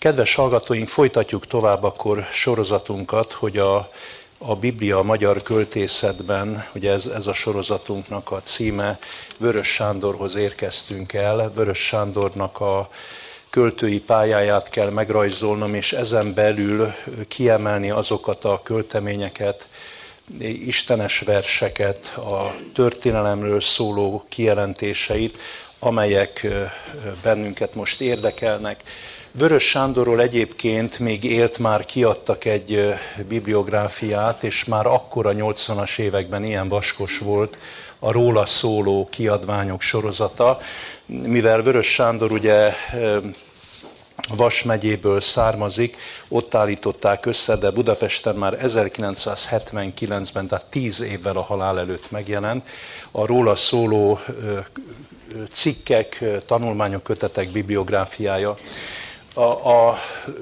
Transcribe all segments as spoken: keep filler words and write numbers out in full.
Kedves hallgatóink, folytatjuk tovább akkor sorozatunkat, hogy a, a Biblia a magyar költészetben, ugye ez, ez a sorozatunknak a címe, Vörös Sándorhoz érkeztünk el. Vörös Sándornak a költői pályáját kell megrajzolnom, és ezen belül kiemelni azokat a költeményeket, istenes verseket, a történelemről szóló kijelentéseit, amelyek bennünket most érdekelnek. Vörös Sándorról egyébként még élt, már kiadtak egy bibliográfiát, és már akkor a nyolcvanas években ilyen vaskos volt a róla szóló kiadványok sorozata, mivel Vörös Sándor ugye Vas megyéből származik, ott állították össze, de Budapesten már ezerkilencszázhetvenkilencben, tehát tíz évvel a halál előtt megjelent, a róla szóló cikkek, tanulmányok, kötetek bibliográfiája. A, a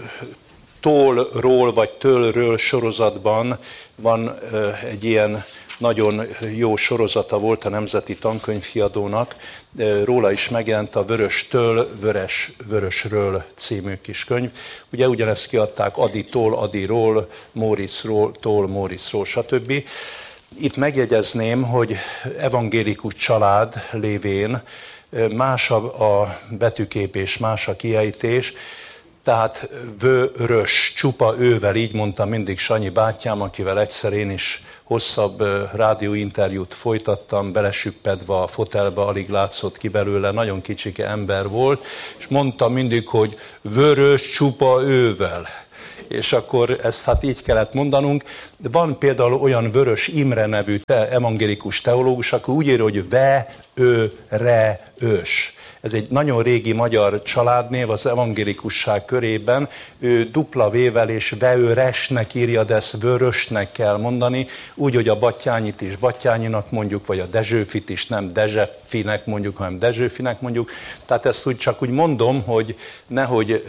Tólról vagy Tőlről sorozatban van egy ilyen nagyon jó sorozata volt a Nemzeti Tankönyvkiadónak, róla is megjelent a Vörös Től, Vörös, Vörösről című kis könyv. Ugye ugyanezt kiadták Aditól, Adiról, Móriczról, Tól, Móriczról, stb. Itt megjegyezném, hogy evangélikus család lévén más a betűkép és más a kiejtés, tehát vörös, csupa ővel, így mondta mindig Sanyi bátyám, akivel egyszer én is hosszabb rádióinterjút folytattam, belesüppedve a fotelbe, alig látszott ki belőle, nagyon kicsike ember volt, és mondta mindig, hogy vörös, csupa ővel. És akkor ezt hát így kellett mondanunk. Van például olyan Vörös Imre nevű te, evangélikus teológus, aki úgy írja, hogy ve, ő, re, ős. Ez egy nagyon régi magyar családnév az evangélikusság körében. Ő dupla vével és veőresnek írja, de ezt vörösnek kell mondani. Úgy, hogy a Battyányit is Battyányinak mondjuk, vagy a Dezsőfit is nem Dezsefinek mondjuk, hanem Dezsőfinek mondjuk. Tehát ezt úgy csak úgy mondom, hogy nehogy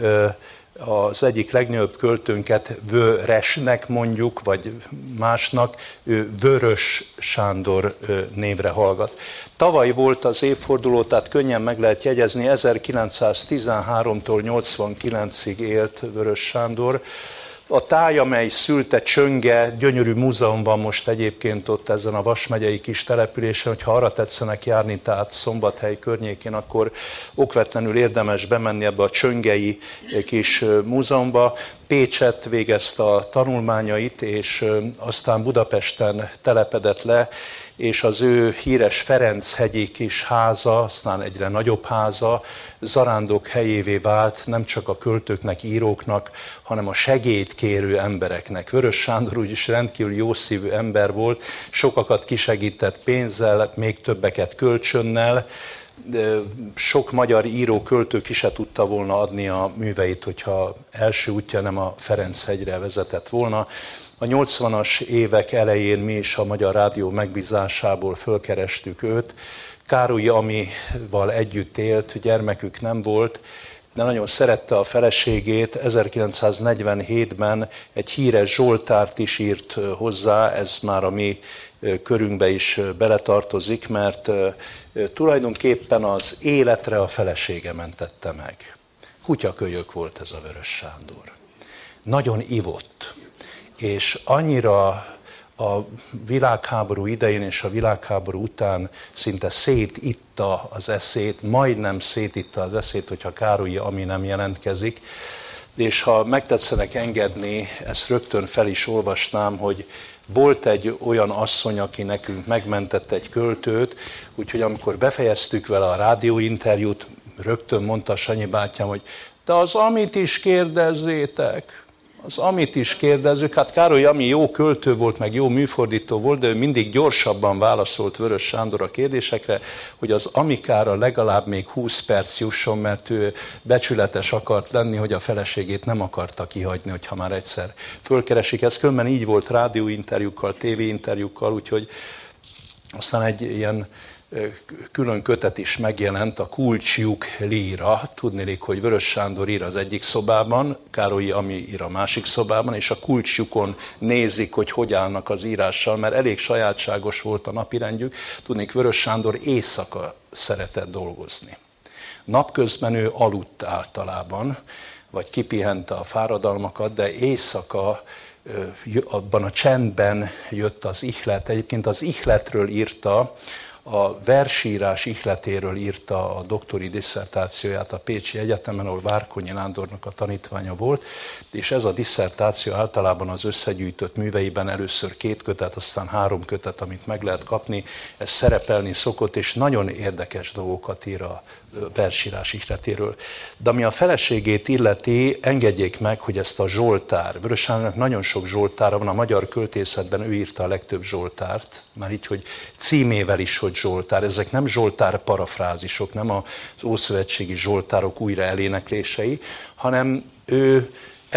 az egyik legnagyobb költőnket Vöresnek mondjuk, vagy másnak, ő Vörös Sándor névre hallgat. Tavaly volt az évforduló, tehát könnyen meg lehet jegyezni, ezerkilencszáztizenháromtól nyolcvankilencig élt Vörös Sándor. A táj, amely szülte, Csönge, gyönyörű múzeum van most egyébként ott ezen a Vas megyei kis településen, hogyha arra tetszenek járni, tehát Szombathely környékén, akkor okvetlenül érdemes bemenni ebbe a csöngei kis múzeumba. Pécsett végezte a tanulmányait, és aztán Budapesten telepedett le, és az ő híres Ferenchegyi kis háza, aztán egyre nagyobb háza zarándok helyévé vált, nem csak a költőknek, íróknak, hanem a segélyt kérő embereknek. Vörös Sándor úgyis rendkívül jószívű ember volt, sokakat kisegített pénzzel, még többeket kölcsönnel. Sok magyar író, költő ki se tudta volna adni a műveit, hogyha első útja nem a Ferenchegyre vezetett volna. A nyolcvanas évek elején mi is a Magyar Rádió megbízásából fölkerestük őt. Károlyi Amival együtt élt, gyermekük nem volt, de nagyon szerette a feleségét. ezerkilencszáznegyvenhétben egy híres Zsoltárt is írt hozzá, ez már a mi körünkbe is beletartozik, mert tulajdonképpen az életre a felesége mentette meg. Kutyakölyök volt ez a Vörös Sándor. Nagyon ivott, és annyira a világháború idején és a világháború után szinte szétitta az eszét, majdnem szétitta az eszét, hogyha Károlyi Ami nem jelentkezik. És ha megtetszenek engedni, ezt rögtön fel is olvasnám, hogy volt egy olyan asszony, aki nekünk megmentett egy költőt, úgyhogy amikor befejeztük vele a rádióinterjút, rögtön mondta Sanyi bátyám, hogy de az Amit is kérdezzétek. Az Amit is kérdezzük, hát Károlyi Ami jó költő volt, meg jó műfordító volt, de ő mindig gyorsabban válaszolt Vörös Sándor a kérdésekre, hogy az Amikára legalább még húsz perc jusson, mert ő becsületes akart lenni, hogy a feleségét nem akarta kihagyni, hogyha már egyszer fölkeresik. Ez különben így volt rádióinterjúkkal, tévéinterjúkkal, úgyhogy aztán egy ilyen külön kötet is megjelent, a Kulcsjuk líra. Tudnélik, hogy Vörös Sándor ír az egyik szobában, Károlyi Ami ír a másik szobában, és a kulcsjukon nézik, hogy hogy állnak az írással, mert elég sajátságos volt a napirendjük. Tudnék, Vörös Sándor éjszaka szeretett dolgozni. Napközben ő aludt általában. vagy kipihente a fáradalmakat, de éjszaka abban a csendben jött az ihlet. Egyébként az ihletről írta, a versírás ihletéről írta a doktori disszertációját a Pécsi Egyetemen, ahol Várkonyi Nándornak a tanítványa volt, és ez a disszertáció általában az összegyűjtött műveiben először két kötet, aztán három kötet, amit meg lehet kapni, ez szerepelni szokott, és nagyon érdekes dolgokat ír a versírás ihletéről. De ami a feleségét illeti, engedjék meg, hogy ezt a Zsoltár, Vörös Sándornak nagyon sok Zsoltára van, a magyar költészetben ő írta a legtöbb Zsoltárt, már így, hogy címével is, hogy Zsoltár. Ezek nem Zsoltár parafrázisok, nem az ószövetségi Zsoltárok újra eléneklései, hanem ő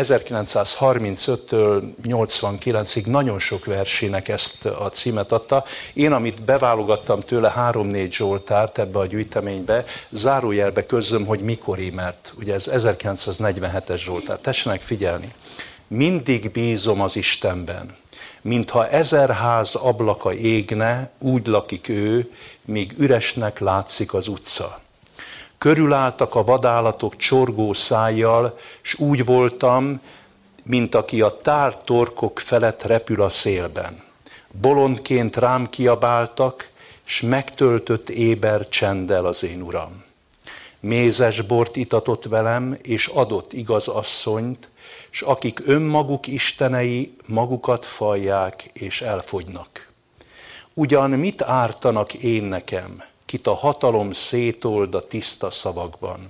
ezerkilencszázharmincöttől nyolcvankilencig nagyon sok versének ezt a címet adta. Én, amit beválogattam tőle három-négy Zsoltárt ebbe a gyűjteménybe, zárójelbe közlöm, hogy mikori, mert ugye ez ezerkilencszáznegyvenhetes Zsoltár. Tessenek figyelni. Mindig bízom az Istenben, mintha ezer ház ablaka égne, úgy lakik ő, míg üresnek látszik az utca. Körülálltak a vadállatok csorgó szájjal, s úgy voltam, mint aki a tár torkok felett repül a szélben. Bolondként rám kiabáltak, s megtöltött éber csenddel az én uram. Mézes bort itatott velem, és adott igaz asszonyt, s akik önmaguk istenei, magukat fajják és elfogynak. Ugyan mit ártanak én nekem, kit a hatalom szétold a tiszta szavakban?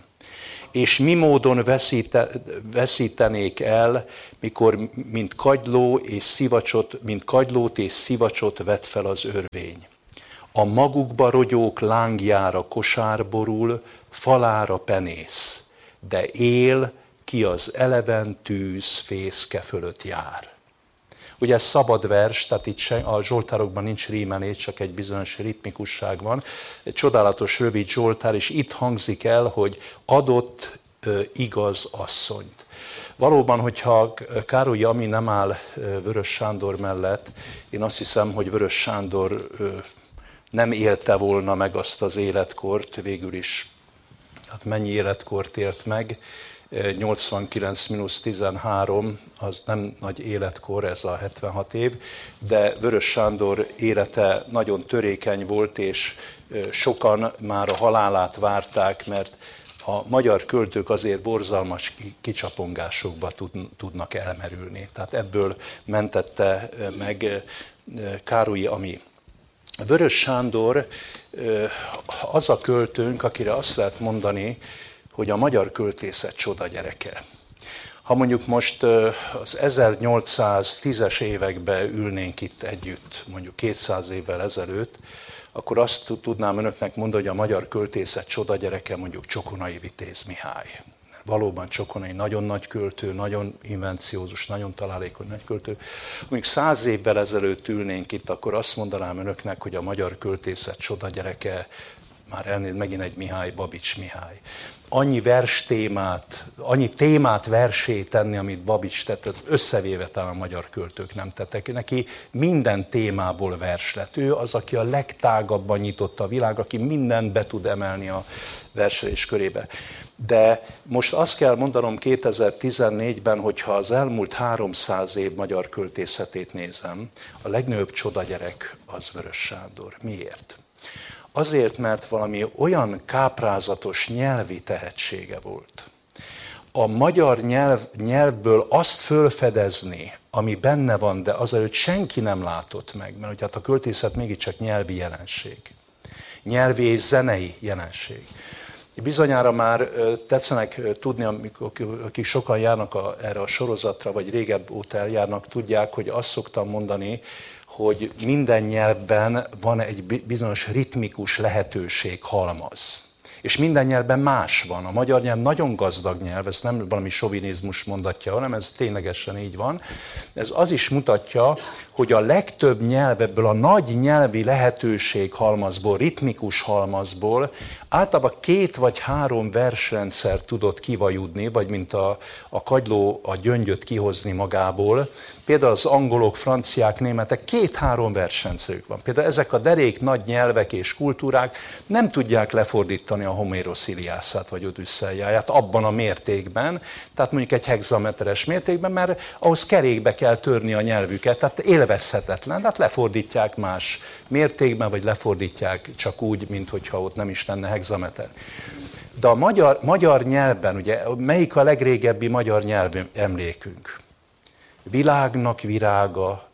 És mi módon veszíte, veszítenék el, mikor mint kagyló és szivacsot, mint kagylót és szivacsot vet fel az örvény. A magukba rogyók lángjára kosár borul, falára penész, de él, ki az eleven tűz fészke fölött jár. Ugye ez szabad vers, tehát itt a zsoltárokban nincs rímelés, csak egy bizonyos ritmikusság van. Egy csodálatos rövid zsoltár, és itt hangzik el, hogy adott ö, igaz asszonyt. Valóban, hogyha Károlyi Ami nem áll Vörös Sándor mellett, én azt hiszem, hogy Vörös Sándor ö, nem élte volna meg azt az életkort, végül is, hát mennyi életkort élt meg, nyolcvankilenc mínusz tizenhárom, az nem nagy életkor, ez a hetvenhat év, de Vörös Sándor élete nagyon törékeny volt, és sokan már a halálát várták, mert a magyar költők azért borzalmas kicsapongásokba tudnak elmerülni. Tehát ebből mentette meg Károlyi Ami. Vörös Sándor az a költőnk, akire azt lehet mondani, hogy a magyar költészet csoda gyereke. Ha mondjuk most az ezernyolcszáztízes években ülnénk itt együtt, mondjuk kétszáz évvel ezelőtt, akkor azt tudnám önöknek mondani, hogy a magyar költészet csoda gyereke mondjuk Csokonai Vitéz Mihály. Valóban Csokonai nagyon nagy költő, nagyon invenciózus, nagyon találékony nagy költő. Mondjuk száz évvel ezelőtt ülnénk itt, akkor azt mondanám önöknek, hogy a magyar költészet csoda gyereke, már elnézést, megint egy Mihály, Babics Mihály. Annyi vers témát, annyi témát versé tenni, amit Babics tett, összevéve talán a magyar költők nem tettek. Neki minden témából vers lett. Ő az, aki a legtágabban nyitotta a világ, aki mindent be tud emelni a verselés körébe. De most azt kell mondanom kétezer-tizennégyben, hogyha az elmúlt háromszáz év magyar költészetét nézem, a legnagyobb csodagyerek az Vörös Sándor. Miért? Azért, mert valami olyan káprázatos nyelvi tehetsége volt. A magyar nyelv, nyelvből azt fölfedezni, ami benne van, de azelőtt senki nem látott meg, mert hát a költészet mégiscsak nyelvi jelenség. Nyelvi és zenei jelenség. Bizonyára már tetszenek tudni, amikor, akik sokan járnak a, erre a sorozatra, vagy régebb óta eljárnak, tudják, hogy azt szoktam mondani, hogy minden nyelvben van egy bizonyos ritmikus lehetőség halmaz. És minden nyelvben más van. A magyar nyelv nagyon gazdag nyelv, ez nem valami sovinizmus mondatja, hanem ez ténylegesen így van. Ez az is mutatja, hogy a legtöbb nyelv ebből a nagy nyelvi lehetőség halmazból, ritmikus halmazból általában két vagy három versrendszer tudott kivajudni, vagy mint a, a kagyló a gyöngyöt kihozni magából. Például az angolok, franciák, németek két-három versrendszerük van. Például ezek a derék nagy nyelvek és kultúrák nem tudják lefordítani a Homérosz Iliászát vagy Odüsszeljáját abban a mértékben, tehát mondjuk egy hexameteres mértékben, mert ahhoz kerékbe kell törni a nyelvüket, tehát élvezhetetlen, tehát lefordítják más mértékben, vagy lefordítják csak úgy, mintha ott nem is lenne hexameter. De a magyar, magyar nyelvben, ugye, melyik a legrégebbi magyar nyelv emlékünk? Világnak virága,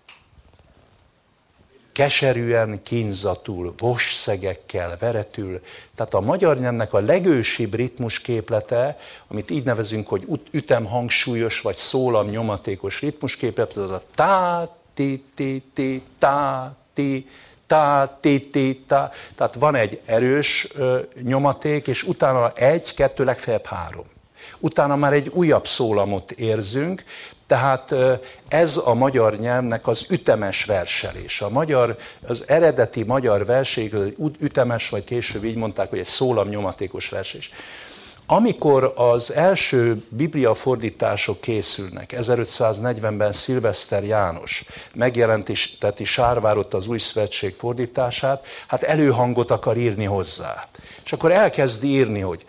keserűen kínzatul, vosszegekkel veretül. Tehát a magyar nyelvnek a legősibb ritmusképlete, amit így nevezünk, hogy ütemhangsúlyos vagy szólam-nyomatékos ritmusképlete, az a tá-ti-ti-ti, tá-ti, tá-ti-ti-tá. Tehát van egy erős ö, nyomaték, és utána egy, kettő, legfeljebb három. Utána már egy újabb szólamot érzünk, tehát ez a magyar nyelvnek az ütemes verselés. A magyar, az eredeti magyar verség, az ütemes, vagy később így mondták, hogy egy szólam-nyomatékos verselés. Amikor az első bibliafordítások készülnek, ezerötszáznegyvenben Szilveszter János megjelenteti Sárvárott az Új Szövetség fordítását, hát előhangot akar írni hozzá. És akkor elkezdi írni, hogy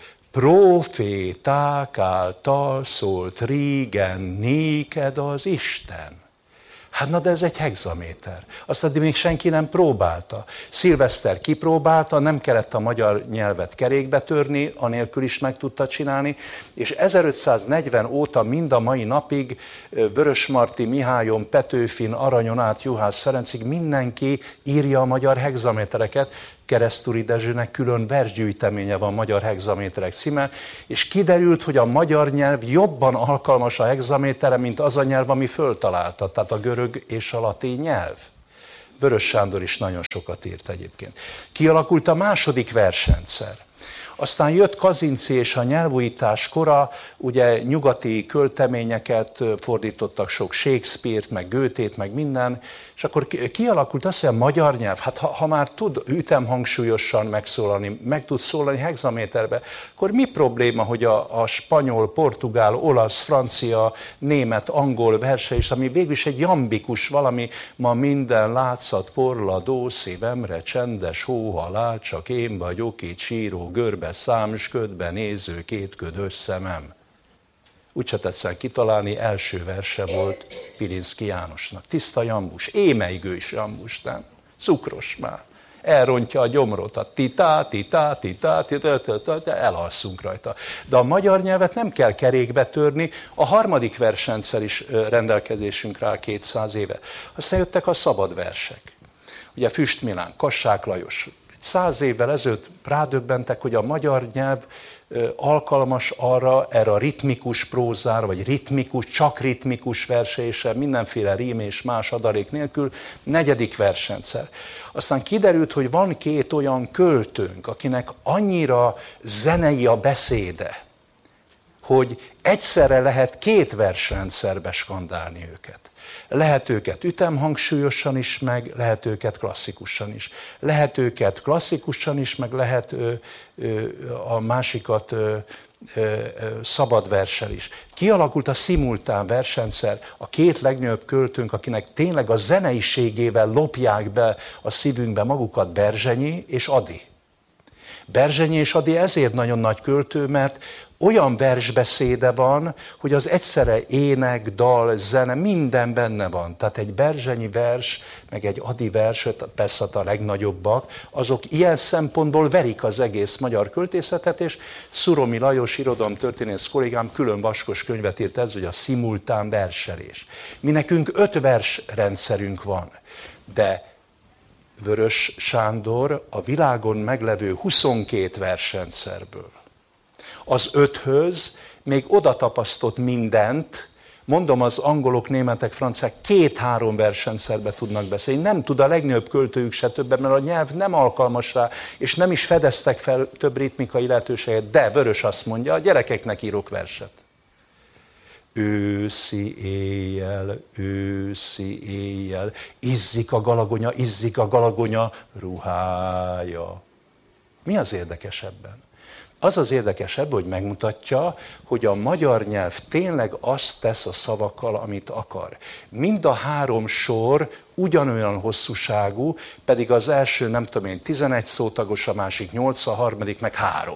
proféták által szólt régen néked az Isten. Hát na, de ez egy hexaméter. Azt addig még senki nem próbálta. Szilveszter kipróbálta, nem kellett a magyar nyelvet kerékbe törni, anélkül is meg tudta csinálni, és ezerötszáznegyven óta mind a mai napig Vörösmarty, Mihályon, Petőfin, Aranyon át Juhász Ferencig mindenki írja a magyar hexamétereket. Keresztúri Dezsőnek külön versgyűjteménye van magyar hexaméterek címmel, és kiderült, hogy a magyar nyelv jobban alkalmas a hexaméterre, mint az a nyelv, ami föltalálta, tehát a görög és a latin nyelv. Vörös Sándor is nagyon sokat írt egyébként. Kialakult a második versrendszer. Aztán jött Kazinczy és a nyelvújítás kora, ugye nyugati költeményeket fordítottak, sok Shakespeare-t, meg Goethe-t, meg minden, és akkor kialakult az, hogy a magyar nyelv, hát ha, ha már tud ütemhangsúlyosan megszólalni, meg tud szólani hexaméterbe, akkor mi probléma, hogy a, a spanyol, portugál, olasz, francia, német, angol verse is, ami végül is egy jambikus valami, ma minden látszat porladó, szívemre csendes hóhalál, csak én vagyok itt síró görbe szám, s ködbe néző két ködös szemem. Úgyse tetszel kitalálni, első verse volt Pilinszky Jánosnak. Tiszta jambus, émeigő is jambus, nem? Cukros már. Elrontja a gyomrot, a titá, titá, titá, titá, titá, elalszunk rajta. De a magyar nyelvet nem kell kerékbe törni, a harmadik versrendszer is rendelkezésünkre áll kétszáz éve. Aztán jöttek a szabad versek. Ugye Füst Milán, Kassák Lajos, száz évvel ezelőtt rádöbbentek, hogy a magyar nyelv alkalmas arra, erre a ritmikus prózára, vagy ritmikus, csak ritmikus versésre, mindenféle rím és más adalék nélkül, negyedik versrendszer. Aztán kiderült, hogy van két olyan költőnk, akinek annyira zenei a beszéde, hogy egyszerre lehet két versrendszerbe skandálni őket. Lehet őket ütemhangsúlyosan is, meg lehet őket klasszikusan is. Lehet őket klasszikusan is, meg lehet ö, ö, a másikat ö, ö, ö, szabad verssel is. Kialakult a szimultán versrendszer, a két legnagyobb költőnk, akinek tényleg a zeneiségével lopják be a szívünkbe magukat, Berzsenyi és Ady. Berzsenyi és Ady ezért nagyon nagy költő, mert olyan versbeszéde van, hogy az egyszerre ének, dal, zene, minden benne van. Tehát egy Berzsenyi vers, meg egy Ady vers, persze a legnagyobbak, azok ilyen szempontból verik az egész magyar költészetet, és Szuromi Lajos irodalomtörténész kollégám külön vaskos könyvet írt ez, hogy a szimultán verselés. Mi nekünk öt versrendszerünk van, de Vörös Sándor a világon meglevő huszonkét versrendszerből az öthöz még oda tapasztott mindent, mondom, az angolok, németek, franciák két-három versrendszerbe tudnak beszélni. Nem tud a legnagyobb költőjük se többet, mert a nyelv nem alkalmas rá, és nem is fedeztek fel több ritmikai lehetőséget. De Vörös azt mondja, a gyerekeknek írok verset. Őszi éjjel, őszi éjjel, izzik a galagonya, izzik a galagonya ruhája. Mi az érdekes ebben? Az az érdekesebb, hogy megmutatja, hogy a magyar nyelv tényleg azt tesz a szavakkal, amit akar. Mind a három sor ugyanolyan hosszúságú, pedig az első, nem tudom én, tizenegy szótagos, a másik nyolc, a harmadik meg három.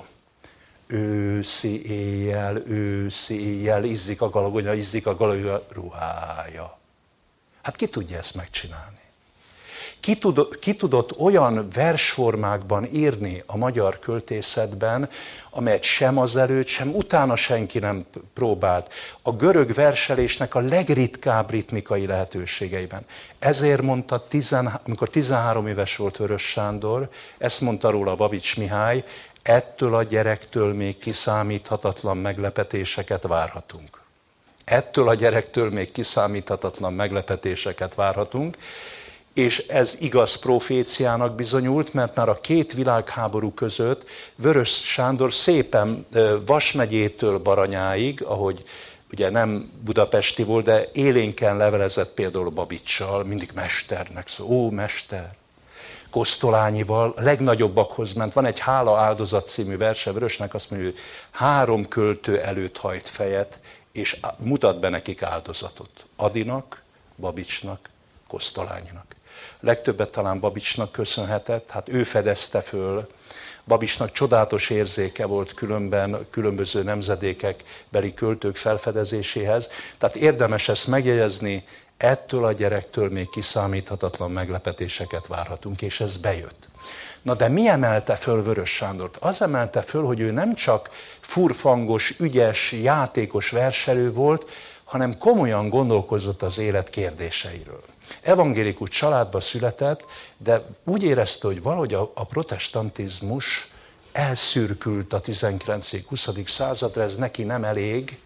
Őszi éjjel, őszi éjjel, izzik a galagonya, izzik a galagonya ruhája. Hát ki tudja ezt megcsinálni? Ki, tud, ki tudott olyan versformákban írni a magyar költészetben, amelyet sem azelőtt, sem utána senki nem próbált. A görög verselésnek a legritkább ritmikai lehetőségeiben. Ezért mondta, tizen, amikor tizenhárom éves volt Vörös Sándor, ezt mondta róla Babics Mihály, ettől a gyerektől még kiszámíthatatlan meglepetéseket várhatunk. Ettől a gyerektől még kiszámíthatatlan meglepetéseket várhatunk, és ez igaz proféciának bizonyult, mert már a két világháború között Vörös Sándor szépen Vas megyétől Baranyáig, ahogy ugye nem budapesti volt, de élénken levelezett például Babiccsal, mindig mesternek szó, ó, mester. Kosztolányival, a legnagyobbakhoz ment. Van egy Hála áldozat című verse Vörösnek, azt mondja, hogy három költő előtt hajt fejet, és mutat be nekik áldozatot. Adinak, Babicsnak, Kosztolányinak. Legtöbbet talán Babicsnak köszönhetett, hát ő fedezte föl. Babicsnak csodálatos érzéke volt különben különböző nemzedékek beli költők felfedezéséhez. Tehát érdemes ezt megjegyezni, ettől a gyerektől még kiszámíthatatlan meglepetéseket várhatunk, és ez bejött. Na de mi emelte föl Vörös Sándort? Az emelte föl, hogy ő nem csak furfangos, ügyes, játékos verselő volt, hanem komolyan gondolkozott az élet kérdéseiről. Evangélikus családba született, de úgy érezte, hogy valahogy a, a protestantizmus elszürkült a tizenkilencedik-huszadik századra, ez neki nem elég.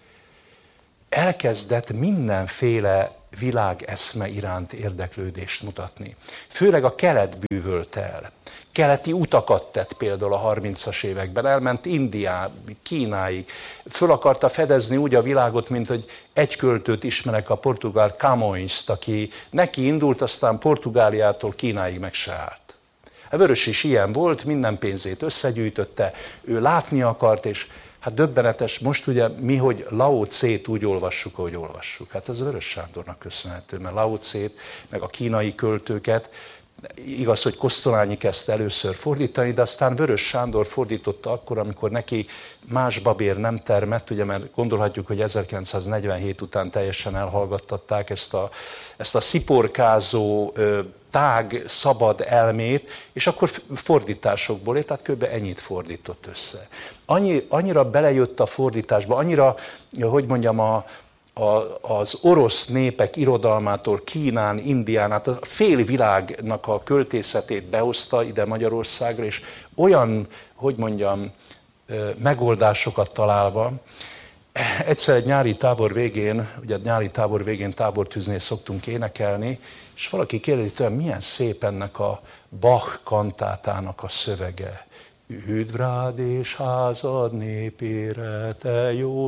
Elkezdett mindenféle világeszme iránt érdeklődést mutatni. Főleg a kelet bűvölt el. Keleti utakat tett például a harmincas években, elment Indiáig, Kínáig. Föl akarta fedezni úgy a világot, mint hogy egy költőt ismerek, a portugál Camões-t, aki neki indult, aztán Portugáliától Kínáig meg se állt. A Vörös is ilyen volt, minden pénzét összegyűjtötte, ő látni akart, és hát döbbenetes, most ugye mi, hogy Lao Tse-t úgy olvassuk, ahogy olvassuk. Hát ez Vörös Sándornak köszönhető, mert Lao Tse-t, meg a kínai költőket, igaz, hogy Kosztolányi kezdte először fordítani, de aztán Vörös Sándor fordította akkor, amikor neki más babér nem termett, ugye, mert gondolhatjuk, hogy ezerkilencszáznegyvenhét után teljesen elhallgattatták ezt a, ezt a sziporkázó, tág, szabad elmét, és akkor fordításokból ért, tehát kb. Ennyit fordított össze. Annyi, annyira belejött a fordításba, annyira, hogy mondjam, a, A, az orosz népek irodalmától Kínán, Indián, hát a fél világnak a költészetét behozta ide Magyarországra, és olyan, hogy mondjam, megoldásokat találva. Egyszer egy nyári tábor végén, ugye nyári tábor végén tábortűznél szoktunk énekelni, és valaki kérdezi tőlem, milyen szép ennek a Bach kantátának a szövege. Üdv rád és házad népére, te jó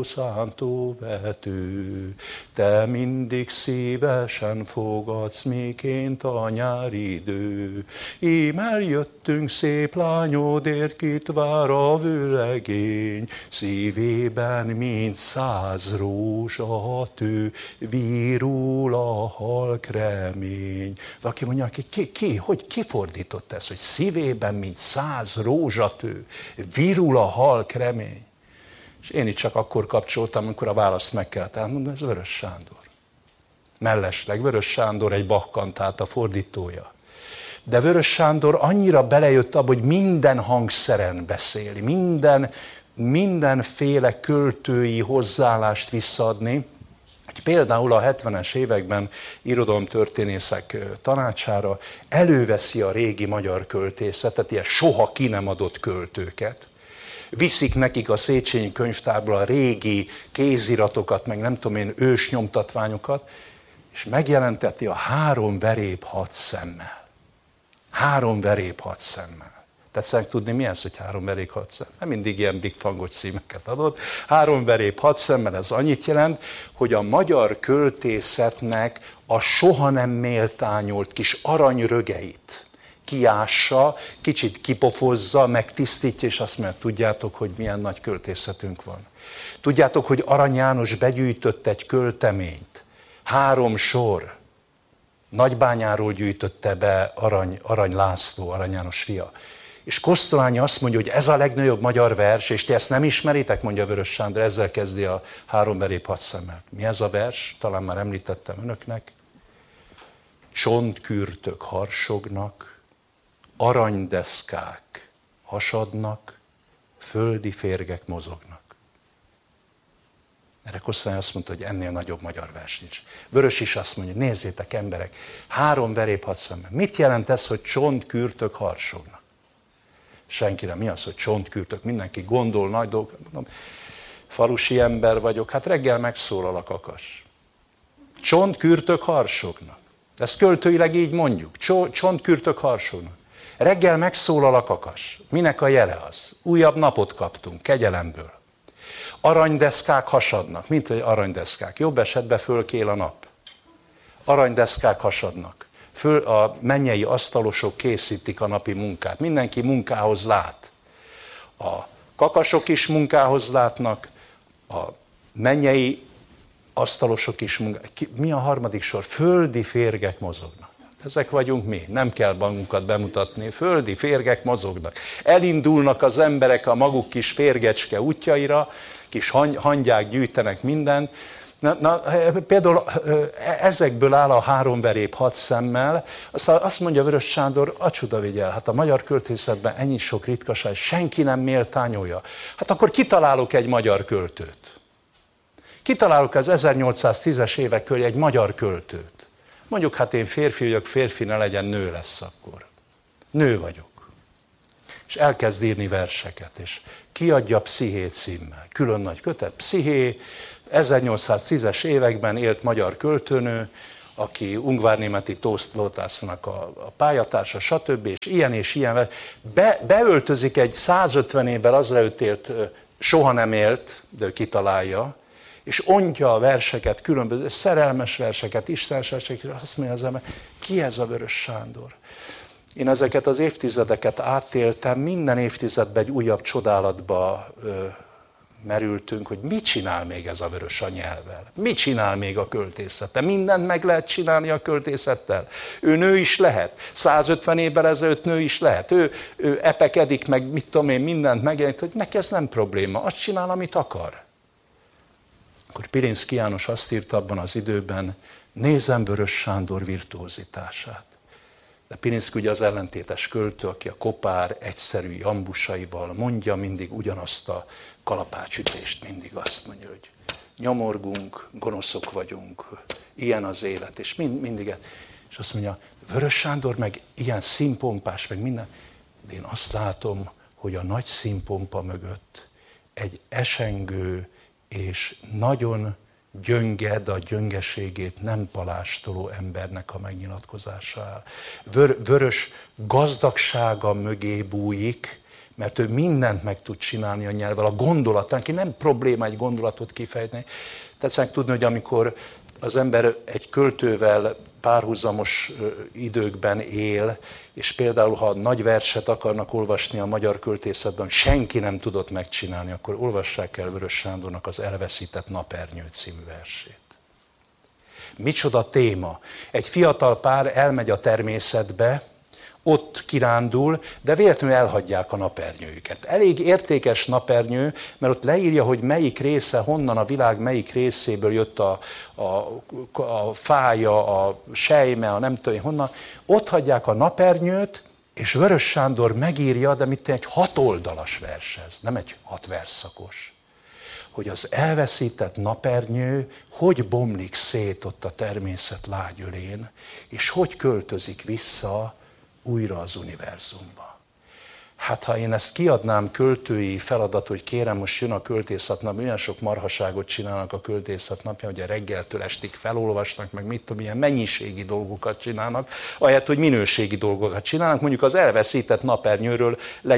szántóvető, te mindig szívesen fogadsz, miként a nyári idő. Ím eljöttünk szép lányodért, kit vár a vőlegény, szívében mint száz rózsatő, virul a halk remény. Valaki mondja, ki, ki, ki, hogy ki fordított ezt, hogy szívében mint száz rózsatő, virul a halk remény. És én itt csak akkor kapcsoltam, amikor a választ meg kellett elmondani, ez Vörös Sándor. Mellesleg Vörös Sándor egy Bach kantáta fordítója. De Vörös Sándor annyira belejött abba, hogy minden hangszeren beszéli, minden, mindenféle költői hozzáállást visszaadni. Például a hetvenes években irodalomtörténészek tanácsára előveszi a régi magyar költészetet, ilyen soha ki nem adott költőket, viszik nekik a Széchenyi könyvtárból a régi kéziratokat, meg nem tudom én, ősnyomtatványokat, és megjelenteti a három verép hat szemmel. Három verép hat szemmel. Tetszenek tudni, mi ez, hogy három verép hat szemmel? Nem mindig ilyen big fangos címeket adott. Három verép hat szemmel, ez annyit jelent, hogy a magyar költészetnek a soha nem méltányolt kis aranyrögeit kiássa, kicsit kipofozza, megtisztítja, és azt mondja, tudjátok, hogy milyen nagy költészetünk van. Tudjátok, hogy Arany János begyűjtött egy költeményt, három sor, Nagybányáról gyűjtötte be Arany, Arany László, Arany János fia. És Kosztolányi azt mondja, hogy ez a legnagyobb magyar vers, és ti ezt nem ismeritek, mondja Vörös Sándor, ezzel kezdi a Három verép hat szemmel. Mi ez a vers? Talán már említettem önöknek. Csontkürtök harsognak, aranydeszkák hasadnak, földi férgek mozognak. Erre Kosztolányi azt mondta, hogy ennél nagyobb magyar vers nincs. Vörös is azt mondja, nézzétek emberek, három verép hat szemmel. Mit jelent ez, hogy csontkürtök harsognak? Senkire mi az, hogy csontkürtök? Mindenki gondol nagy dolgokat. Mondom, falusi ember vagyok, hát reggel megszólal a kakas. Csontkürtök harsognak. Ezt költőileg így mondjuk. Csontkürtök harsognak. Reggel megszólal a kakas. Minek a jele az? Újabb napot kaptunk, kegyelemből. Aranydeszkák hasadnak. Mint hogy aranydeszkák. Jobb esetben fölkél a nap. Aranydeszkák hasadnak. Föl, a mennyei asztalosok készítik a napi munkát. Mindenki munkához lát. A kakasok is munkához látnak, a mennyei asztalosok is munkához. Mi a harmadik sor? Földi férgek mozognak. Ezek vagyunk mi, nem kell magunkat bemutatni. Földi férgek mozognak. Elindulnak az emberek a maguk kis férgecske útjaira, kis hangyák gyűjtenek mindent. Na, na, például ezekből áll a Három verép hat szemmel, aztán azt mondja Vörös Sándor, a csuda vigyel, hát a magyar költészetben ennyi sok ritkaság, senki nem méltányolja. Hát akkor kitalálok egy magyar költőt. Kitalálok az ezernyolcszáztízes évek körül egy magyar költőt. Mondjuk, hát én férfi vagyok, férfi ne legyen, nő lesz akkor. Nő vagyok. És elkezd írni verseket, és kiadja Psziché címmel. Külön nagy kötet, Psziché, ezernyolcszáztízes években élt magyar költőnő, aki Ungvárnémeti Tóth Lotásznak a, a pályatársa, stb. És ilyen és ilyen. Be, beöltözik egy százötven évvel azelőtt élt, soha nem élt, de ő kitalálja, és ontja a verseket, különböző szerelmes verseket, istenes verseket, azt mondja az ember, ki ez a Vörös Sándor? Én ezeket az évtizedeket átéltem, minden évtizedben egy újabb csodálatba ö, merültünk, hogy mit csinál még ez a Vörös a nyelvvel? Mit csinál még a költészettel? Mindent meg lehet csinálni a költészettel. Ő nő is lehet. százötven évvel ezelőtt nő is lehet. Ő, ő epekedik, meg mit tudom én, mindent megjelent, hogy neki ez nem probléma. Azt csinál, amit akar. Akkor Pilinszky János azt írta abban az időben, nézem Vörös Sándor virtuózitását. De Pilinszky ugye az ellentétes költő, aki a kopár, egyszerű jambusaival mondja mindig ugyanazt a kalapácsütést, mindig azt mondja, hogy nyomorgunk, gonoszok vagyunk, ilyen az élet, és mind, mindig. És azt mondja, Vörös Sándor meg ilyen színpompás, meg minden. De én azt látom, hogy a nagy színpompa mögött egy esengő és nagyon gyönge, de a gyöngeségét nem palástoló embernek a megnyilatkozása áll. Vör, vörös gazdagsága mögé bújik, mert ő mindent meg tud csinálni a nyelvvel, a gondolatán, ki nem probléma egy gondolatot kifejteni. Tetszenek tudni, hogy amikor az ember egy költővel párhuzamos időkben él, és például, ha nagy verset akarnak olvasni a magyar költészetben, senki nem tudott megcsinálni, akkor olvassák el Vörös Sándornak az Elveszített napernyő című versét. Micsoda téma! Egy fiatal pár elmegy a természetbe, ott kirándul, de véletlenül elhagyják a napernyőjüket. Elég értékes napernyő, mert ott leírja, hogy melyik része, honnan a világ melyik részéből jött a, a, a fája, a sejme, a nem tudom, honnan. Ott hagyják a napernyőt, és Vörös Sándor megírja, de mit egy hatoldalas vershez, nem egy hat versszakos. Hogy az elveszített napernyő hogy bomlik szét ott a természet lágyölén, és hogy költözik vissza újra az univerzumba. Hát ha én ezt kiadnám költői feladat, hogy kérem, most jön a költészetnap, olyan sok marhaságot csinálnak a költészetnapja, hogy a reggeltől estig felolvasnak, meg mit tudom, ilyen mennyiségi dolgokat csinálnak, ahelyett, hogy minőségi dolgokat csinálnak, mondjuk az elveszített napernyőről legyen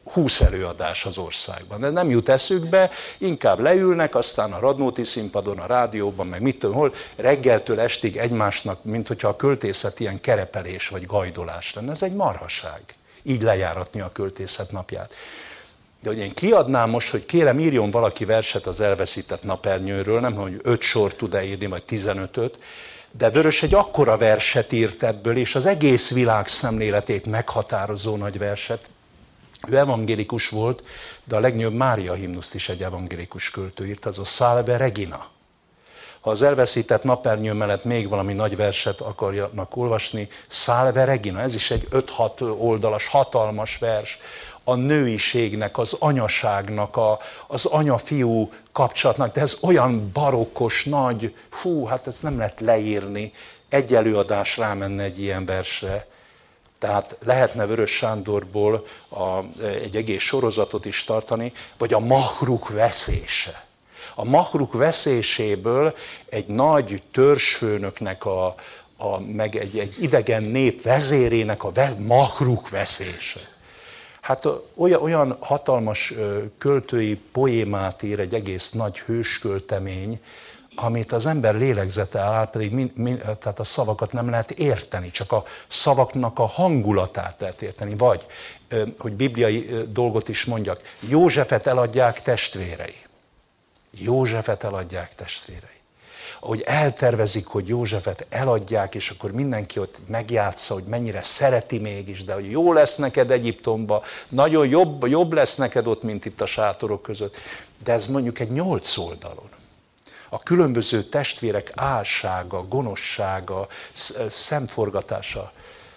húsz előadás az országban. De nem jut eszükbe, inkább leülnek, aztán a Radnóti színpadon, a rádióban, meg mit tudom, hol, reggeltől estig egymásnak, mint hogyha a költészet ilyen kerepelés vagy gajdolás lenne. Ez egy marhaság. Így lejáratni a költészet napját. De hogy én kiadnám most, hogy kérem, írjon valaki verset az elveszített napernyőről, nem hogy öt sort tud-e írni, vagy tizenötöt, de Vörös egy akkora verset írt ebből, és az egész világ szemléletét meghatározó nagy verset. Ő evangélikus volt, de a legnagyobb Mária himnuszt is egy evangélikus költő írt, az a Salve Regina. Ha az elveszített napernyő mellett még valami nagy verset akarjanak olvasni, Salve Regina, ez is egy öt-hat oldalas, hatalmas vers, a nőiségnek, az anyaságnak, a, az anya-fiú kapcsolatnak, de ez olyan barokkos, nagy, hú, hát ezt nem lehet leírni, egy előadás rámenne egy ilyen versre. Tehát lehetne Vörös Sándorból a, egy egész sorozatot is tartani, vagy a Mahruk veszése. A Mahruk veszéséből egy nagy törzsfőnöknek, a, a, meg egy, egy idegen nép vezérének a ve, Mahruk veszése. Hát olyan, olyan hatalmas költői poémát ír egy egész nagy hősköltemény, amit az ember lélegzete áll, pedig mind, mind, tehát a szavakat nem lehet érteni, csak a szavaknak a hangulatát lehet érteni. Vagy, hogy bibliai dolgot is mondjak, Józsefet eladják testvérei. Józsefet eladják testvérei. Ahogy eltervezik, hogy Józsefet eladják, és akkor mindenki ott megjátsza, hogy mennyire szereti mégis, de hogy jó lesz neked Egyiptomba, nagyon jobb, jobb lesz neked ott, mint itt a sátorok között. De ez mondjuk egy nyolc oldalon. A különböző testvérek álsága, gonoszsága, szemforgatása.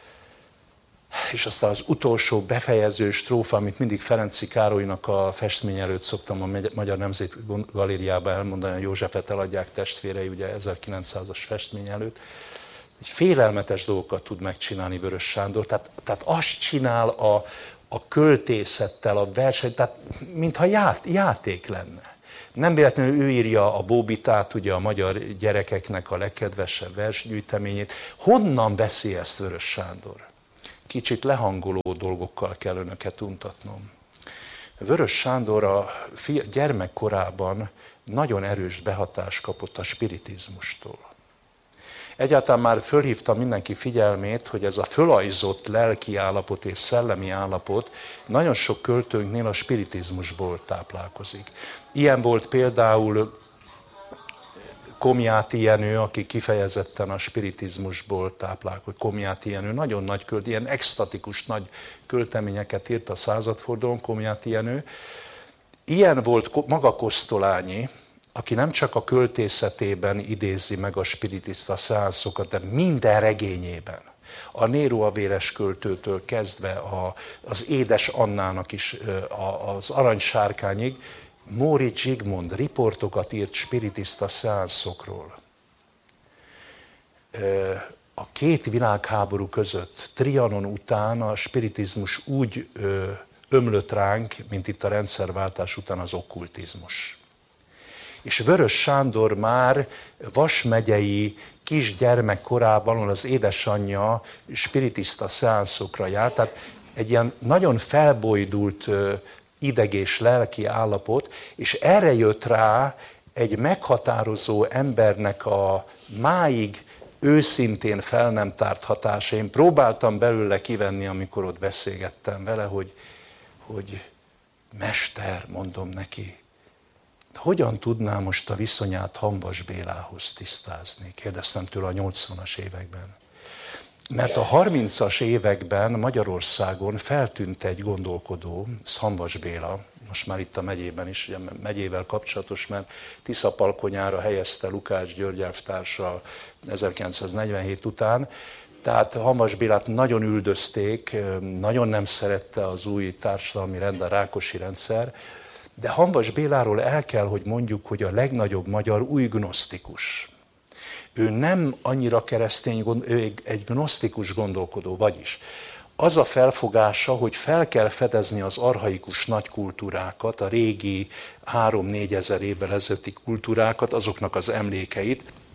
És aztán az utolsó befejező strófa, amit mindig Ferenczy Károlynak a festmény előtt szoktam a Magyar Nemzeti Galériába elmondani, a Józsefet eladják testvérei, ugye ezerkilencszázas festmény előtt. Egy félelmetes dolgokat tud megcsinálni Vörös Sándor, tehát, tehát azt csinál a, a költészettel, a verseny, tehát mintha ját, játék lenne. Nem véletlenül ő írja a Bóbitát, ugye a magyar gyerekeknek a legkedvesebb versgyűjteményét. Honnan veszi ezt Vörös Sándor? Kicsit lehangoló dolgokkal kell önöket untatnom. Vörös Sándor a gyermekkorában nagyon erős behatást kapott a spiritizmustól. Egyáltalán már fölhívta mindenki figyelmét, hogy ez a fölajzott lelki állapot és szellemi állapot nagyon sok költőnknél a spiritizmusból táplálkozik. Ilyen volt például Komjáti Jenő, aki kifejezetten a spiritizmusból táplálkozik. Komjáti Jenő nagyon nagy költ, ilyen extatikus nagy költeményeket írt a századfordulón, Komjáti Jenő. Ilyen volt maga Kosztolányi, aki nem csak a költészetében idézi meg a spiritista szeánszokat, de minden regényében. A Néró a véres költőtől kezdve a, az Édes Annának is, a, az Aranysárkányig, Móricz Zsigmond riportokat írt spiritista szeánszokról. A két világháború között, Trianon után a spiritizmus úgy ömlött ránk, mint itt a rendszerváltás után az okkultizmus. És Vörös Sándor már Vas megyei kisgyermekkorában az édesanyja spiritista szeánszokra járt, tehát egy ilyen nagyon felbojdult ideg és lelki állapot, és erre jött rá egy meghatározó embernek a máig őszintén fel nem tárt hatása. Én próbáltam belőle kivenni, amikor ott beszélgettem vele, hogy, hogy mester, mondom neki, hogyan tudná most a viszonyát Hamvas Bélához tisztázni? Kérdeztem tőle a nyolcvanas években. Mert a harmincas években Magyarországon feltűnt egy gondolkodó, Hamvas Béla, most már itt a megyében is, ugye megyével kapcsolatos, mert Tiszapalkonyára helyezte Lukács György elvtársa ezerkilencszáznegyvenhét után, tehát Hamvas Bélát nagyon üldözték, nagyon nem szerette az új társadalmi rend, a Rákosi rendszer, de Hamvas Béláról el kell, hogy mondjuk, hogy a legnagyobb magyar új gnosztikus. Ő nem annyira keresztény, ő egy gnosztikus gondolkodó, vagyis az a felfogása, hogy fel kell fedezni az archaikus nagykultúrákat, a régi három-négyezer évvel ezelőtti kultúrákat, azoknak az emlékeit,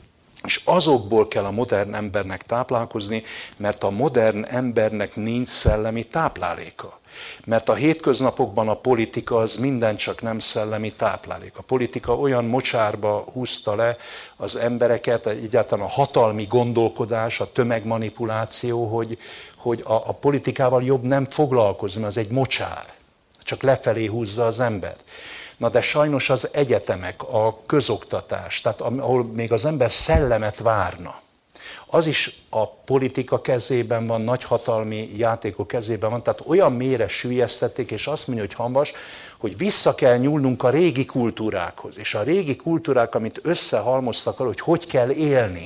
És azokból kell a modern embernek táplálkozni, mert a modern embernek nincs szellemi tápláléka. Mert a hétköznapokban a politika az minden csak nem szellemi táplálék. A politika olyan mocsárba húzta le az embereket, egyáltalán a hatalmi gondolkodás, a tömegmanipuláció, hogy, hogy a, a politikával jobb nem foglalkozni, mert az egy mocsár. Csak lefelé húzza az embert. Na de sajnos az egyetemek, a közoktatás, tehát ahol még az ember szellemet várna, az is a politika kezében van, nagyhatalmi játékok kezében van, tehát olyan mélyre süllyesztették, és azt mondja, hogy Hamvas, hogy vissza kell nyúlnunk a régi kultúrákhoz, és a régi kultúrák, amit összehalmoztak arra, hogy hogy kell élni.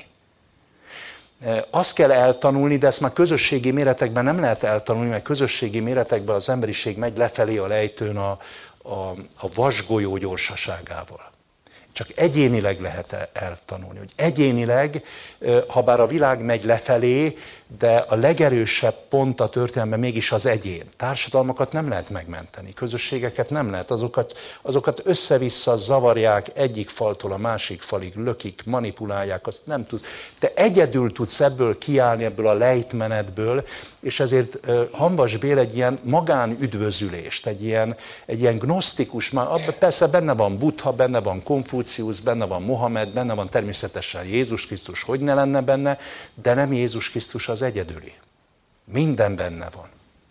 Azt kell eltanulni, de ezt már közösségi méretekben nem lehet eltanulni, mert közösségi méretekben az emberiség megy lefelé a lejtőn a, a, a vasgolyó gyorsaságával. Csak egyénileg lehet eltanulni, hogy egyénileg, ha bár a világ megy lefelé, de a legerősebb pont a történelemben mégis az egyén. Társadalmakat nem lehet megmenteni, közösségeket nem lehet, azokat, azokat össze-vissza zavarják, egyik faltól a másik falig lökik, manipulálják, azt nem tud. Te egyedül tudsz ebből kiállni, ebből a lejtmenetből, és ezért Hamvas Béla egy ilyen magánüdvözülést, egy ilyen, egy ilyen gnosztikus, persze benne van Buddha, benne van Konfuciusz, benne van Mohamed, benne van természetesen Jézus Krisztus, hogy ne lenne benne, de nem Jézus Krisztus az egyedüli. Minden benne van.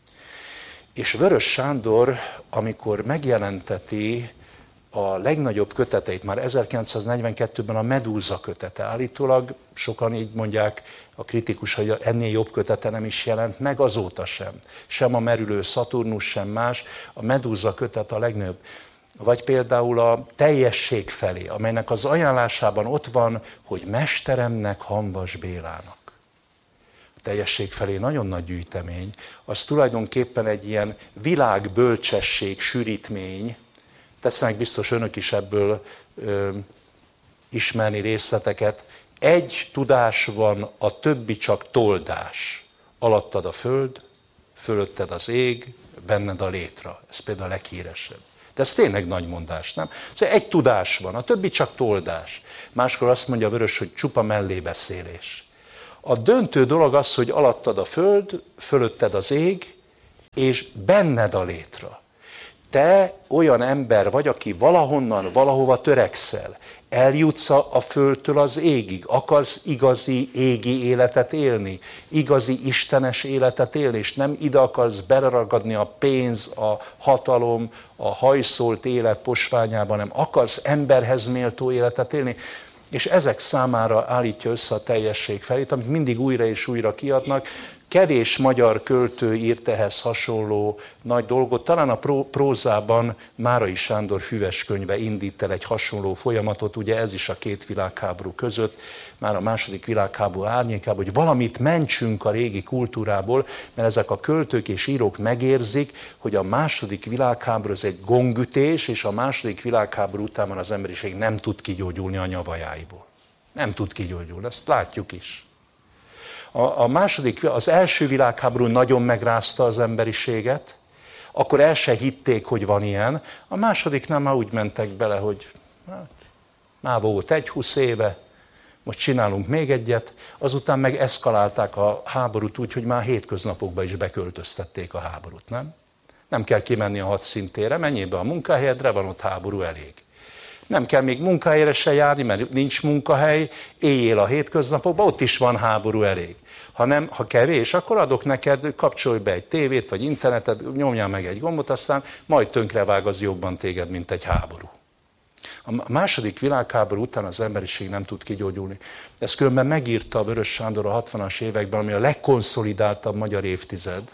És Vörös Sándor, amikor megjelenteti a legnagyobb köteteit, már ezerkilencszáznegyvenkettőben a Medúza kötete, állítólag sokan így mondják, a kritikus, hogy ennél jobb kötete nem is jelent meg, azóta sem. Sem a Merülő Szaturnus, sem más. A Medúza kötet a legnagyobb. Vagy például a Teljesség felé, amelynek az ajánlásában ott van, hogy mesteremnek, Hamvas Bélának. A Teljesség felé nagyon nagy gyűjtemény, az tulajdonképpen egy ilyen világbölcsesség sűrítmény, tesznek biztos önök is ebből ö, ismerni részleteket. Egy tudás van, a többi csak toldás. Alattad a föld, fölötted az ég, benned a létra. Ez például a leghíresebb. De ez tényleg nagy mondás, nem? Szóval egy tudás van, a többi csak toldás. Máskor azt mondja Vörös, hogy csupa mellébeszélés. A döntő dolog az, hogy alattad a föld, fölötted az ég, és benned a létra. Te olyan ember vagy, aki valahonnan, valahova törekszel. Eljutsz a földtől az égig. Akarsz igazi égi életet élni, igazi istenes életet élni, és nem ide akarsz beleragadni a pénz, a hatalom, a hajszolt élet posványában, nem akarsz emberhez méltó életet élni. És ezek számára állítja össze a Teljesség felét, amit mindig újra és újra kiadnak. Kevés magyar költő írt ehhez hasonló nagy dolgot. Talán a prózában Márai Sándor Füves könyve indít el egy hasonló folyamatot, ugye ez is a két világháború között, már a második világháború árnyékában, hogy valamit mentsünk a régi kultúrából, mert ezek a költők és írók megérzik, hogy a második világháború az egy gongütés, és a második világháború után az emberiség nem tud kigyógyulni a nyavajáiból. Nem tud kigyógyulni, ezt látjuk is. A, a második, az első világháború nagyon megrázta az emberiséget, akkor el se hitték, hogy van ilyen. A másodiknál már úgy mentek bele, hogy hát, már volt egy húsz éve, most csinálunk még egyet, azután meg eszkalálták a háborút úgy, hogy már hétköznapokban is beköltöztették a háborút, nem? Nem kell kimenni a hadszintére, menjél be a munkahelyedre, van ott háború elég. Nem kell még munkahelyre se járni, mert nincs munkahely, éljél a hétköznapokban, ott is van háború elég. Ha, nem, ha kevés, akkor adok neked, kapcsolj be egy tévét, vagy internetet, nyomjál meg egy gombot, aztán majd tönkrevág az jobban téged, mint egy háború. A második világháború után az emberiség nem tud kigyógyulni. Ezt különben megírta a Vörös Sándor a hatvanas években, ami a legkonszolidáltabb magyar évtized,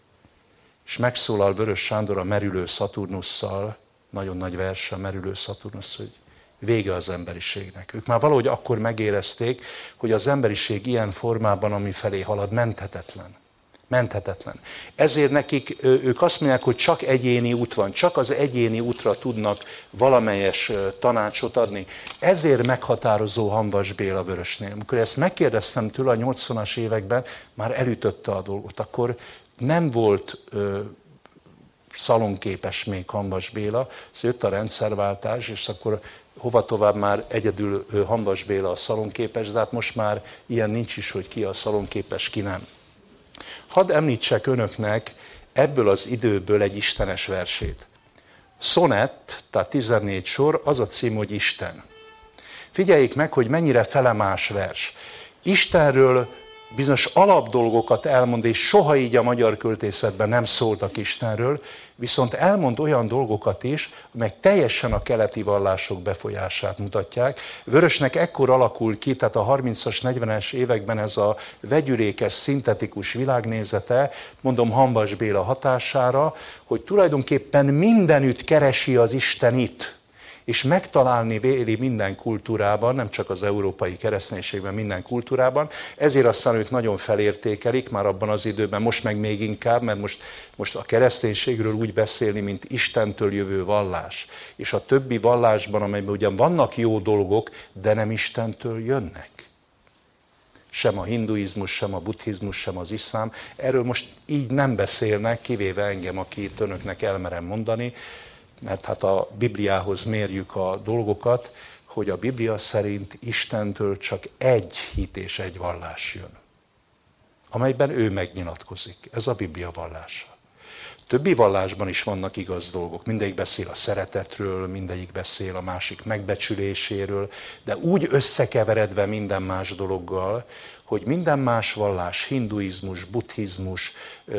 és megszólal Vörös Sándor a Merülő Szaturnusszal, nagyon nagy verse a Merülő Szaturnusz, hogy vége az emberiségnek. Ők már valahogy akkor megérezték, hogy az emberiség ilyen formában, ami felé halad, menthetetlen. Menthetetlen. Ezért nekik, ők azt mondják, hogy csak egyéni út van, csak az egyéni útra tudnak valamelyes tanácsot adni. Ezért meghatározó Hamvas Béla Vörösnél. Amikor ezt megkérdeztem tőle a nyolcvanas években, már elütötte a dolgot. Akkor nem volt ö, szalonképes még Hamvas Béla, szóval jött a rendszerváltás, és akkor hova tovább már egyedül Hamvas Béla a szalonképes, de hát most már ilyen nincs is, hogy ki a szalonképes, ki nem. Hadd említsek önöknek ebből az időből egy istenes versét. Szonett, tehát tizennégy sor, az a cím, hogy Isten. Figyeljék meg, hogy mennyire felemás vers. Istenről bizonyos alapdolgokat elmond, és soha így a magyar költészetben nem szóltak Istenről, viszont elmond olyan dolgokat is, amelyek teljesen a keleti vallások befolyását mutatják. Vörösnek ekkor alakul ki, tehát a harmincas, negyvenes években ez a vegyülékes, szintetikus világnézete, mondom Hamvas Béla hatására, hogy tulajdonképpen mindenütt keresi az Istenit, és megtalálni véli minden kultúrában, nem csak az európai kereszténységben, minden kultúrában. Ezért aztán őt nagyon felértékelik már abban az időben, most meg még inkább, mert most, most a kereszténységről úgy beszélni, mint Istentől jövő vallás. És a többi vallásban, amelyben ugyan vannak jó dolgok, de nem Istentől jönnek. Sem a hinduizmus, sem a buddhizmus, sem az iszlám. Erről most így nem beszélnek, kivéve engem, aki itt önöknek elmerem mondani, mert hát a Bibliához mérjük a dolgokat, hogy a Biblia szerint Istentől csak egy hit és egy vallás jön, amelyben ő megnyilatkozik. Ez a Biblia vallása. Többi vallásban is vannak igaz dolgok. Mindegyik beszél a szeretetről, mindegyik beszél a másik megbecsüléséről, de úgy összekeveredve minden más dologgal, hogy minden más vallás, hinduizmus, buddhizmus,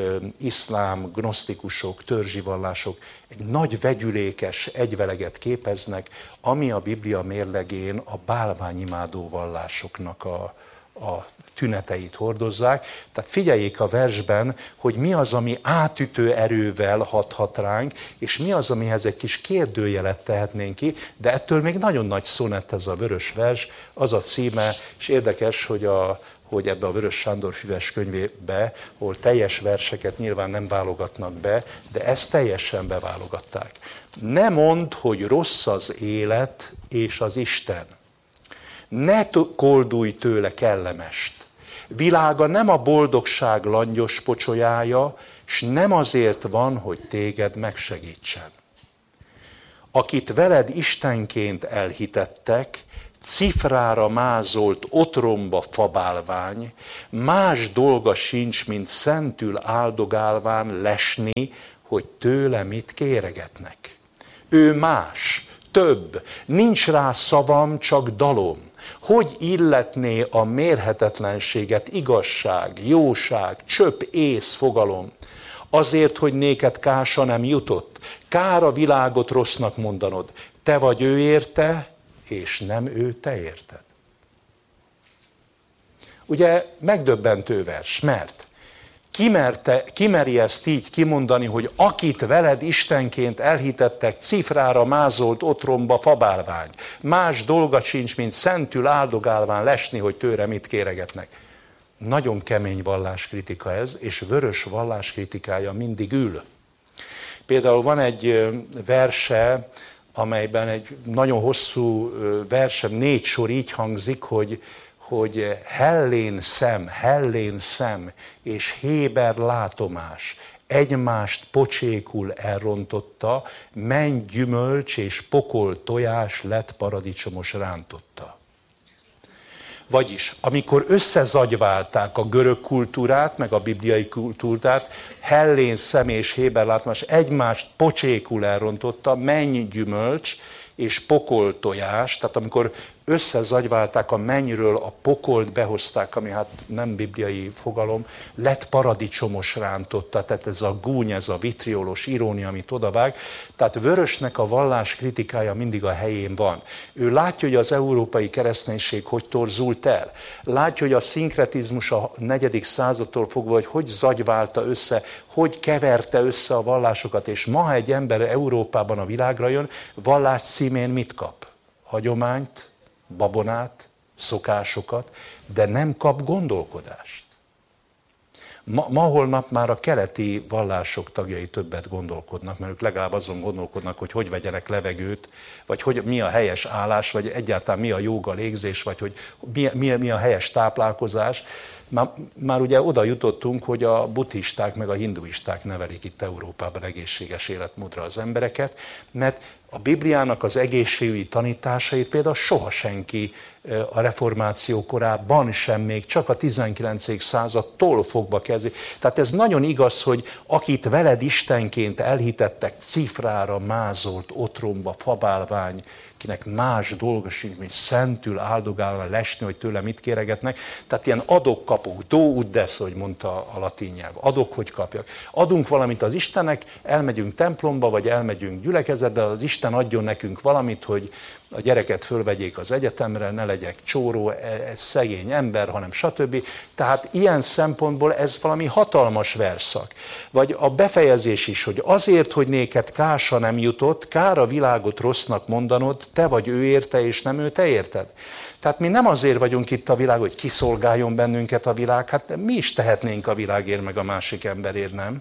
iszlám, gnosztikusok, törzsi vallások egy nagy vegyülékes egyveleget képeznek, ami a Biblia mérlegén a bálványimádó vallásoknak a, a tüneteit hordozzák. Tehát figyeljék a versben, hogy mi az, ami átütő erővel hathat ránk, és mi az, amihez egy kis kérdőjelet tehetnénk ki, de ettől még nagyon nagy szonett ez a vörös vers, az a címe, és érdekes, hogy a hogy ebbe a Vörös Sándor füves könyvébe, ahol teljes verseket nyilván nem válogatnak be, de ezt teljesen beválogatták. Ne mondd, hogy rossz az élet és az Isten. Ne koldulj tőle kellemest. Világa nem a boldogság langyos pocsolyája, s nem azért van, hogy téged megsegítsen. Akit veled istenként elhitettek, cifrára mázolt otromba fabálvány, más dolga sincs, mint szentül áldogálván lesni, hogy tőle mit kéregetnek. Ő más, több, nincs rá szavam, csak dalom. Hogy illetné a mérhetetlenséget igazság, jóság, csöpp ész fogalom? Azért, hogy néked kása nem jutott, kár a világot rossznak mondanod. Te vagy ő érte, és nem ő te érted. Ugye megdöbbentő vers, mert kimerte, kimeri ezt így kimondani, hogy akit veled istenként elhitettek, cifrára mázolt otromba fabálvány. Más dolga sincs, mint szentül áldogálván lesni, hogy tőle mit kéregetnek. Nagyon kemény valláskritika ez, és vörös valláskritikája mindig ül. Például van egy verse, amelyben egy nagyon hosszú versem, négy sor így hangzik, hogy, hogy hellén szem, hellén szem és héber látomás egymást pocsékul elrontotta, menny gyümölcs és pokol tojás lett paradicsomos rántotta. Vagyis, amikor összezagyválták a görög kultúrát, meg a bibliai kultúrát, hellén szem és héber látomás egymást pocsékul elrontotta, menny gyümölcs és pokol tojás, tehát amikor összezagyválták a mennyről, a pokolt behozták, ami hát nem bibliai fogalom, lett paradicsomos rántotta, tehát ez a gúny, ez a vitriolos irónia, amit odavág. Tehát Vörösnek a vallás kritikája mindig a helyén van. Ő látja, hogy az európai kereszténység hogy torzult el. Látja, hogy a szinkretizmus a negyedik századtól fogva, hogy hogy zagyválta össze, hogy keverte össze a vallásokat, és ma, ha egy ember Európában a világra jön, vallás címén mit kap? Hagyományt, babonát, szokásokat, de nem kap gondolkodást. Ma, ma holnap már a keleti vallások tagjai többet gondolkodnak, mert ők legalább azon gondolkodnak, hogy hogy vegyenek levegőt, vagy hogy mi a helyes állás, vagy egyáltalán mi a jóga légzés, vagy hogy mi, mi, mi a helyes táplálkozás. Már, már ugye oda jutottunk, hogy a buddhisták meg a hinduisták nevelik itt Európában egészséges életmódra az embereket, mert a Bibliának az egészségügyi tanításait például soha senki a reformáció korában sem, még csak a tizenkilencedik századtól fogva kezdi. Tehát ez nagyon igaz, hogy akit veled istenként elhitettek, cifrára mázolt, otromba, fabálvány, kinek más dolga sincs, mint szentül áldogálva lesni, hogy tőle mit kéregetnek. Tehát ilyen adok-kapok, do ut des, hogy mondta a latin nyelv, adok, hogy kapjak. Adunk valamit az Istennek, elmegyünk templomba, vagy elmegyünk gyülekezetbe, az Isten adjon nekünk valamit, hogy a gyereket fölvegyék az egyetemre, ne legyek csóró, szegény ember, hanem stb. Tehát ilyen szempontból ez valami hatalmas verszak. Vagy a befejezés is, hogy azért, hogy néked kása nem jutott, kár a világot rossznak mondanod, te vagy ő érte, és nem ő te érted. Tehát mi nem azért vagyunk itt a világ, hogy kiszolgáljon bennünket a világ, hát mi is tehetnénk a világért, meg a másik emberért, nem?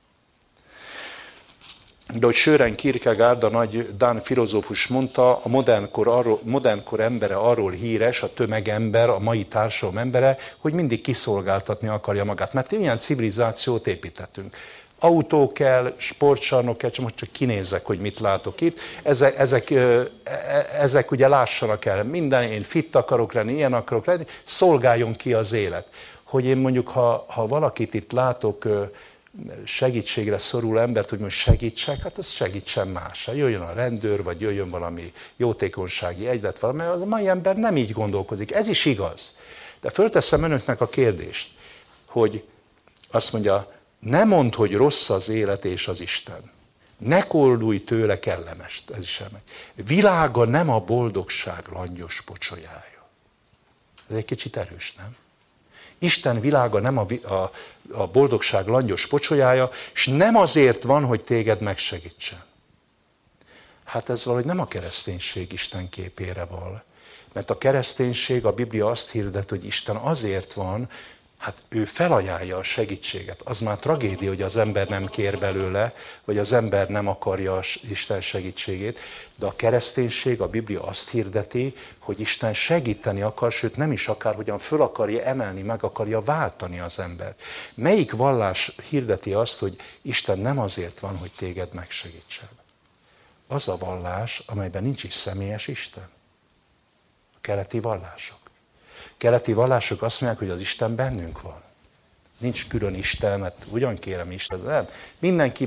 De hogy Sören Kierkegaard, a nagy dán filozófus mondta, a modernkor, arról, modernkor embere arról híres, a tömegember, a mai társadalom embere, hogy mindig kiszolgáltatni akarja magát. Mert ilyen civilizációt építettünk. Autó kell, sportcsarnok kell, most csak kinézek, hogy mit látok itt. Ezek, ezek, ezek ugye lássanak el minden, én fit akarok lenni, ilyen akarok lenni, szolgáljon ki az élet. Hogy én mondjuk, ha, ha valakit itt látok, segítségre szoruló embert, hogy most segítsek, hát az segítsen más. Jöjjön a rendőr, vagy jöjjön valami jótékonysági egylet, valami, az a mai ember nem így gondolkozik. Ez is igaz. De fölteszem önöknek a kérdést, hogy azt mondja, ne mondd, hogy rossz az élet és az Isten. Ne koldulj tőle kellemest. Ez is elmegy. Világa nem a boldogság langyos pocsolyája. Ez egy kicsit erős, nem? Isten világa nem a, a, a boldogság langyos pocsolyája, és nem azért van, hogy téged megsegítsen. Hát ez valahogy nem a kereszténység Isten képére val. Mert a kereszténység, a Biblia azt hirdet, hogy Isten azért van, hát ő felajánlja a segítséget. Az már tragédia, hogy az ember nem kér belőle, vagy az ember nem akarja Isten segítségét, de a kereszténység, a Biblia azt hirdeti, hogy Isten segíteni akar, sőt nem is akar, hogyan föl akarja emelni, meg akarja váltani az embert. Melyik vallás hirdeti azt, hogy Isten nem azért van, hogy téged megsegítsen? Az a vallás, amelyben nincs is személyes Isten. A keleti vallások. Keleti vallások azt mondják, hogy az Isten bennünk van. Nincs külön Isten, mert ugyan kérem Isten, nem. Mindenki